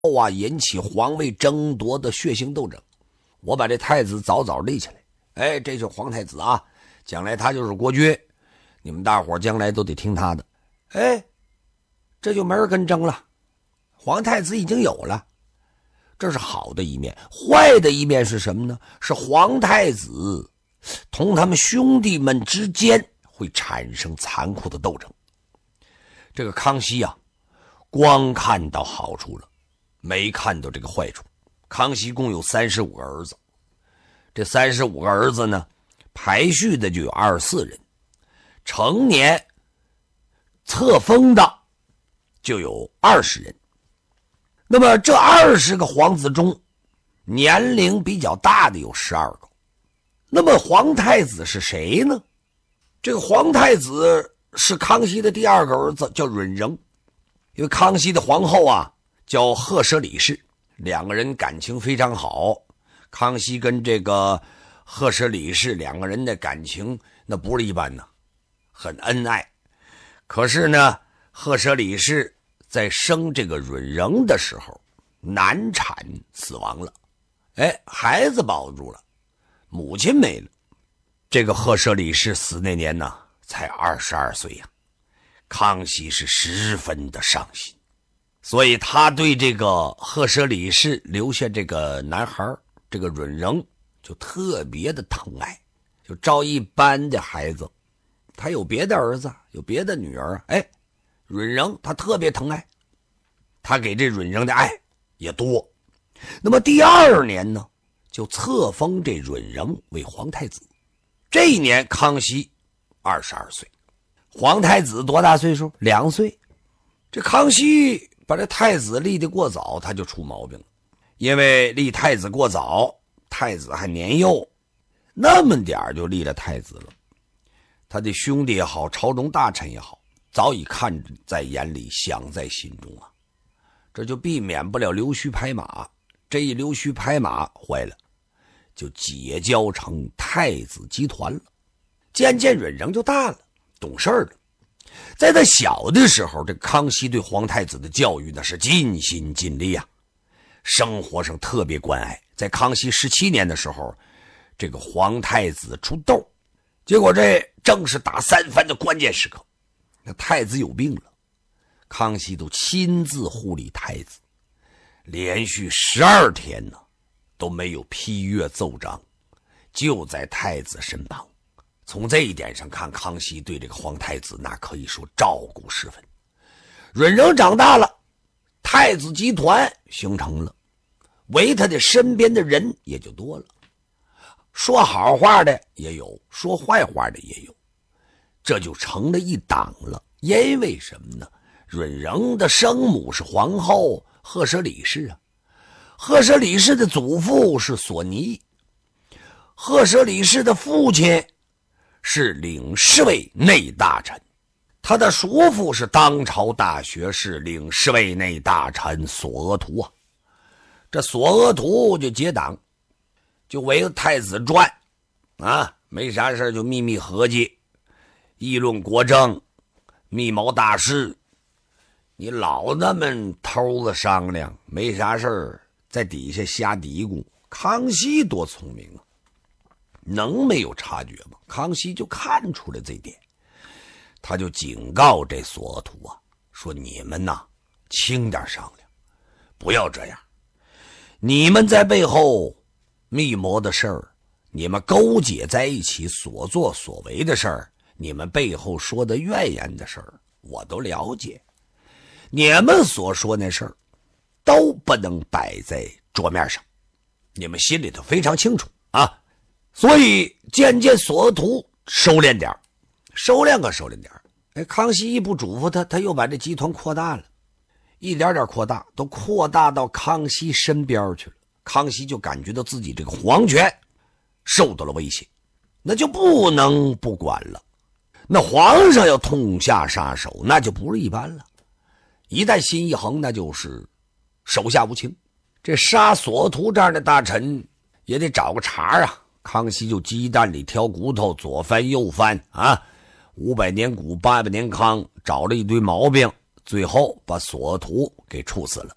引起皇位争夺的血腥斗争。我把这太子早早立起来，这就是皇太子啊，将来他就是国君，你们大伙将来都得听他的。这就没人跟争了，皇太子已经有了。这是好的一面。坏的一面是什么呢？是皇太子同他们兄弟们之间会产生残酷的斗争。这个康熙啊，光看到好处了，没看到这个坏处。康熙共有35个儿子，这35个儿子呢，排序的就有24人，成年册封的就有20人。那么这20个皇子中，年龄比较大的有12个。那么皇太子是谁呢？这个皇太子是康熙的第2个儿子，叫允仍。因为康熙的皇后啊叫赫舍里氏，两个人感情非常好。康熙跟这个赫舍里氏两个人的感情那不是一般呢，很恩爱。可是呢，赫舍里氏在生这个允仍的时候难产死亡了，孩子保住了，母亲没了。这个赫舍里氏死那年呢才22岁呀，康熙是十分的伤心，所以他对这个赫舍里氏留下这个男孩这个允仍就特别的疼爱，就照一般的孩子，他有别的儿子有别的女儿，允仍他特别疼爱，他给这允仍的爱也多。那么第2年呢，就册封这允仍为皇太子。这一年康熙22岁，皇太子多大岁数？2岁。这康熙把这太子立得过早，他就出毛病了。因为立太子过早，太子还年幼，那么点儿就立了太子了。他的兄弟也好，朝中大臣也好，早已看在眼里，想在心中啊。这就避免不了溜须拍马，这一溜须拍马坏了，就结交成太子集团了。渐渐允仍就大了，懂事了。在他小的时候，这康熙对皇太子的教育那是尽心尽力啊，生活上特别关爱。在康熙17年的时候，这个皇太子出痘，结果这正是打3番的关键时刻，那太子有病了，康熙都亲自护理太子，连续12天呢都没有批阅奏章，就在太子身旁。从这一点上看，康熙对这个皇太子那可以说照顾十分。允仍长大了，太子集团形成了，围他的身边的人也就多了，说好话的也有，说坏话的也有，这就成了一党了。因为什么呢？允仍的生母是皇后赫舍里氏啊，赫舍里氏的祖父是索尼，赫舍里氏的父亲是领侍卫内大臣，他的叔父是当朝大学士领侍卫内大臣索额图啊。这索额图就结党，就围着太子转啊，没啥事就秘密合计，议论国政，密谋大事。你老那么偷子商量，没啥事在底下瞎嘀咕。康熙多聪明啊，能没有察觉吗？康熙就看出来这点，他就警告这索额图啊，说你们呐轻点商量，不要这样。你们在背后密谋的事儿，你们勾结在一起所作所为的事儿，你们背后说的怨言的事儿，我都了解。你们所说那事儿都不能摆在桌面上，你们心里头非常清楚啊。所以渐渐索额图收敛点，收敛点。康熙一不嘱咐他，他又把这集团扩大了，一点点扩大，都扩大到康熙身边去了。康熙就感觉到自己这个皇权受到了威胁，那就不能不管了。那皇上要痛下杀手，那就不是一般了。一旦心一横，那就是手下无情。这杀索额图这样的大臣也得找个茬啊。康熙就鸡蛋里挑骨头，左翻右翻啊，500年古800年康，找了一堆毛病，最后把索额图给处死了。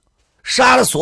杀了所